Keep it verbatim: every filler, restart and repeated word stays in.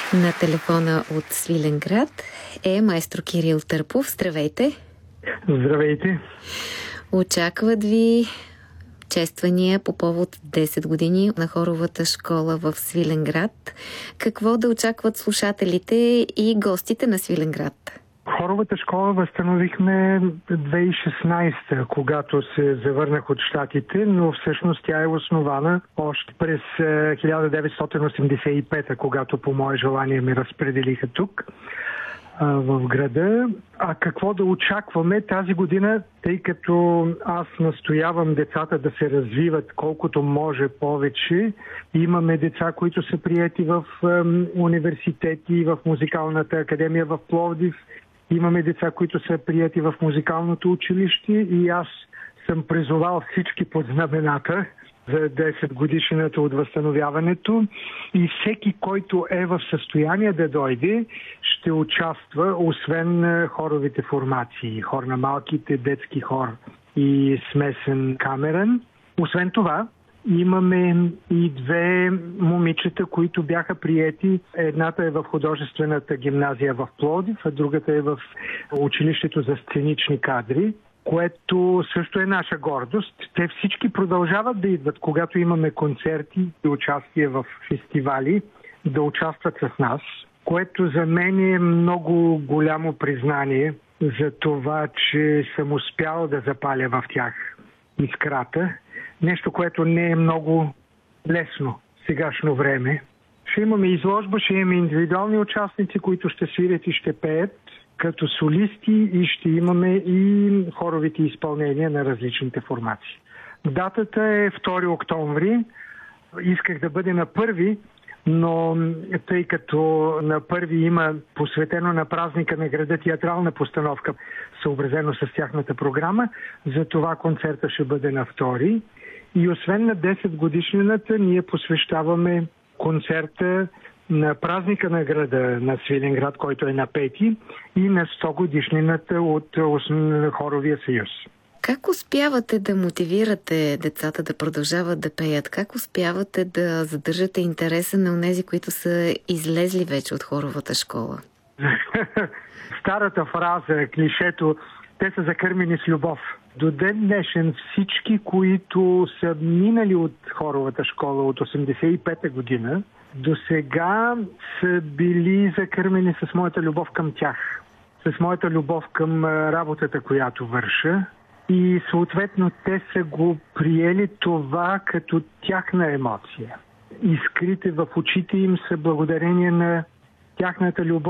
На телефона от Свиленград е майстор Кирил Търпов. Здравейте! Здравейте! Очакват ви чествания по повод десет години на хоровата школа в Свиленград. Какво да очакват слушателите и гостите на Свиленград? Хоровата школа възстановихме две хиляди и шестнадесета, когато се завърнах от Щатите, но всъщност тя е основана още през хиляда деветстотин осемдесет и пета, когато по мое желание ме разпределиха тук в града. А какво да очакваме тази година, тъй като аз настоявам децата да се развиват колкото може повече. Имаме деца, които са приети в университети, в музикалната академия в Пловдив. Имаме деца, които са приети в музикалното училище и аз съм призовал всички под знамената за десет годишнината от възстановяването и всеки, който е в състояние да дойде, ще участва, освен хоровите формации, хор на малките, детски хор и смесен камерен. Освен това, имаме и две момичета, които бяха приети. Едната е в художествената гимназия в Пловдив, а другата е в училището за сценични кадри, което също е наша гордост. Те всички продължават да идват, когато имаме концерти и участие в фестивали, да участват с нас, което за мен е много голямо признание за това, че съм успял да запаля в тях искрата. Нещо, което не е много лесно в сегашно време. Ще имаме изложба, ще имаме индивидуални участници, които ще свирят и ще пеят като солисти и ще имаме и хоровите изпълнения на различните формации. Датата е втори октомври. Исках да бъде на първи, но тъй като на първи има посветено на празника на града театрална постановка, съобразено с тяхната програма, затова концерта ще бъде на втори. И освен на десет годишнината, ние посвещаваме концерта на празника на града на Свиленград, който е на пети, и на сто годишнината от Хоровия съюз. Как успявате да мотивирате децата да продължават да пеят? Как успявате да задържате интереса на онези, които са излезли вече от хоровата школа? Старата фраза, клишето, те са закърмени с любов. До ден днешен всички, които са минали от хоровата школа от осемдесет и пета година, до сега са били закърмени с моята любов към тях, с моята любов към работата, която върша. И съответно те са го приели това като тяхна емоция. Искрите в очите им са благодарение на тяхната любов.